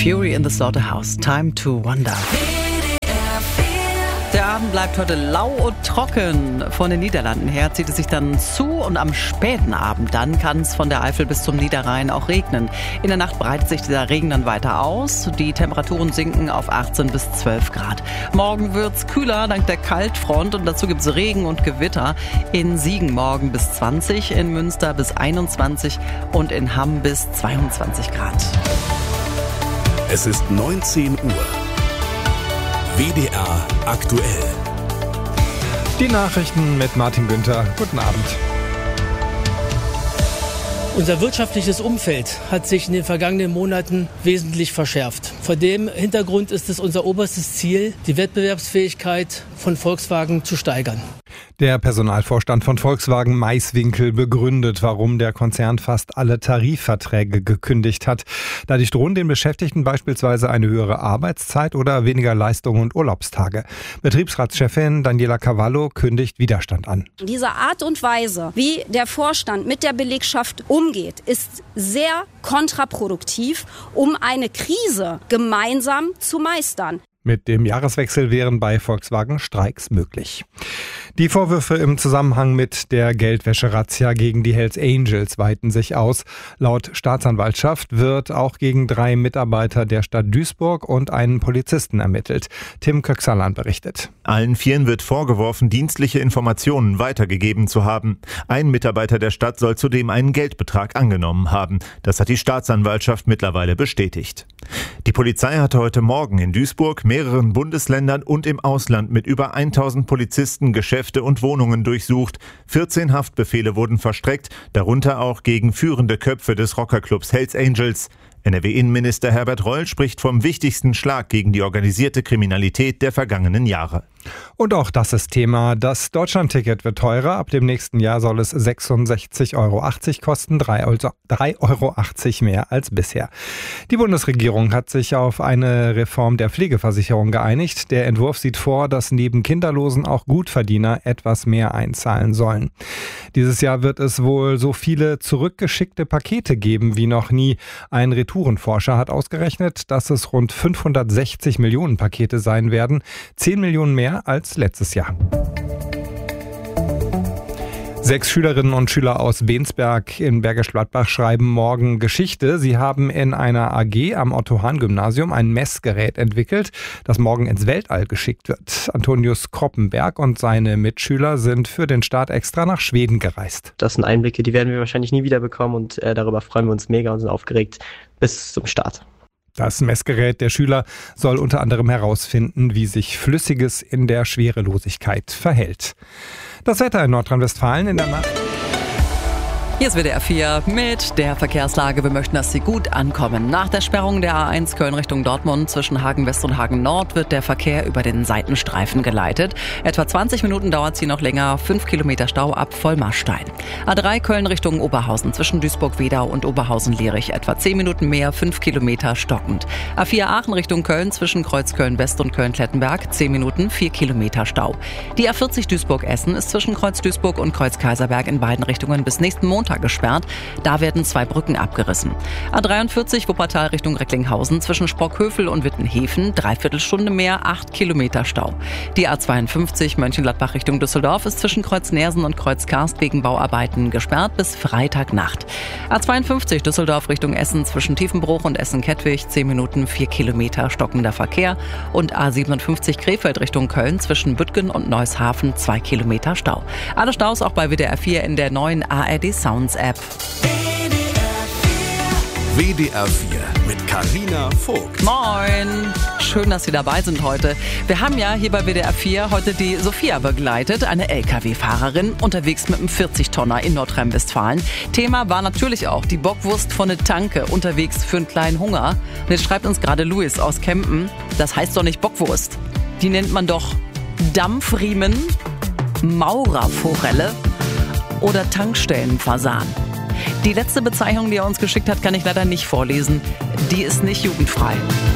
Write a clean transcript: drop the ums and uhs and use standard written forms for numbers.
Fury in the Slaughterhouse. Time to Wonder. Der Abend bleibt heute lau und trocken. Von den Niederlanden her zieht es sich dann zu und am späten Abend dann kann es von der Eifel bis zum Niederrhein auch regnen. In der Nacht breitet sich dieser Regen dann weiter aus. Die Temperaturen sinken auf 18 bis 12 Grad. Morgen wird's kühler dank der Kaltfront und dazu gibt's Regen und Gewitter. In Siegen morgen bis 20, in Münster bis 21 und in Hamm bis 22 Grad. Es ist 19 Uhr. WDR aktuell. Die Nachrichten mit Martin Günther. Guten Abend. Unser wirtschaftliches Umfeld hat sich in den vergangenen Monaten wesentlich verschärft. Vor dem Hintergrund ist es unser oberstes Ziel, die Wettbewerbsfähigkeit von Volkswagen zu steigern. Der Personalvorstand von Volkswagen Maiswinkel begründet, warum der Konzern fast alle Tarifverträge gekündigt hat. Dadurch drohen den Beschäftigten beispielsweise eine höhere Arbeitszeit oder weniger Leistung und Urlaubstage. Betriebsratschefin Daniela Cavallo kündigt Widerstand an. Diese Art und Weise, wie der Vorstand mit der Belegschaft umgeht, ist sehr kontraproduktiv, um eine Krise gemeinsam zu meistern. Mit dem Jahreswechsel wären bei Volkswagen Streiks möglich. Die Vorwürfe im Zusammenhang mit der Geldwäsche-Razzia gegen die Hells Angels weiten sich aus. Laut Staatsanwaltschaft wird auch gegen 3 Mitarbeiter der Stadt Duisburg und einen Polizisten ermittelt. Tim Köxalan berichtet. Allen 4 wird vorgeworfen, dienstliche Informationen weitergegeben zu haben. Ein Mitarbeiter der Stadt soll zudem einen Geldbetrag angenommen haben. Das hat die Staatsanwaltschaft mittlerweile bestätigt. Die Polizei hatte heute Morgen in Duisburg, mehreren Bundesländern und im Ausland mit über 1000 Polizisten Geschäfte und Wohnungen durchsucht. 14 Haftbefehle wurden verstreckt, darunter auch gegen führende Köpfe des Rockerclubs Hells Angels. NRW-Innenminister Herbert Reul spricht vom wichtigsten Schlag gegen die organisierte Kriminalität der vergangenen Jahre. Und auch das ist Thema. Das Deutschlandticket wird teurer. Ab dem nächsten Jahr soll es 66,80 Euro kosten, 3,80 Euro mehr als bisher. Die Bundesregierung hat sich auf eine Reform der Pflegeversicherung geeinigt. Der Entwurf sieht vor, dass neben Kinderlosen auch Gutverdiener etwas mehr einzahlen sollen. Dieses Jahr wird es wohl so viele zurückgeschickte Pakete geben wie noch nie. Ein Retourenforscher hat ausgerechnet, dass es rund 560 Millionen Pakete sein werden, 10 Millionen mehr als letztes Jahr. 6 Schülerinnen und Schüler aus Bensberg in Bergisch Gladbach schreiben morgen Geschichte. Sie haben in einer AG am Otto-Hahn-Gymnasium ein Messgerät entwickelt, das morgen ins Weltall geschickt wird. Antonius Kroppenberg und seine Mitschüler sind für den Start extra nach Schweden gereist. Das sind Einblicke, die werden wir wahrscheinlich nie wieder bekommen und darüber freuen wir uns mega und sind aufgeregt bis zum Start. Das Messgerät der Schüler soll unter anderem herausfinden, wie sich Flüssiges in der Schwerelosigkeit verhält. Das Wetter in Nordrhein-Westfalen in der Nacht. Hier ist WDR 4 mit der Verkehrslage. Wir möchten, dass Sie gut ankommen. Nach der Sperrung der A1 Köln Richtung Dortmund zwischen Hagen West und Hagen Nord wird der Verkehr über den Seitenstreifen geleitet. Etwa 20 Minuten dauert sie noch länger. 5 Kilometer Stau ab Vollmarstein. A3 Köln Richtung Oberhausen zwischen Duisburg-Wedau und Oberhausen-Lierich. Etwa 10 Minuten mehr, 5 Kilometer stockend. A4 Aachen Richtung Köln zwischen Kreuzköln West und Köln-Klettenberg. 10 Minuten, 4 Kilometer Stau. Die A40 Duisburg-Essen ist zwischen Kreuz Duisburg und Kreuz Kaiserberg in beiden Richtungen bis nächsten Montag gesperrt. Da werden 2 Brücken abgerissen. A43 Wuppertal Richtung Recklinghausen zwischen Sprockhövel und Wittenhefen. 3/4 Stunde mehr, 8 Kilometer Stau. Die A52 Mönchengladbach Richtung Düsseldorf ist zwischen Kreuz Nersen und Kreuz Karst wegen Bauarbeiten gesperrt bis Freitagnacht. A52 Düsseldorf Richtung Essen zwischen Tiefenbruch und Essen-Kettwig. 10 Minuten, 4 Kilometer stockender Verkehr. Und A57 Krefeld Richtung Köln zwischen Büttgen und Neushafen. 2 Kilometer Stau. Alle Staus auch bei WDR 4 in der neuen ARD Sounds App. WDR 4 mit Carina Vogt. Moin! Schön, dass Sie dabei sind heute. Wir haben ja hier bei WDR 4 heute die Sophia begleitet, eine LKW-Fahrerin, unterwegs mit einem 40-Tonner in Nordrhein-Westfalen. Thema war natürlich auch die Bockwurst von der Tanke, unterwegs für einen kleinen Hunger. Und jetzt schreibt uns gerade Luis aus Kempen, das heißt doch nicht Bockwurst. Die nennt man doch Dampfriemen, Maurerforelle oder Tankstellenfasan. Die letzte Bezeichnung, die er uns geschickt hat, kann ich leider nicht vorlesen. Die ist nicht jugendfrei.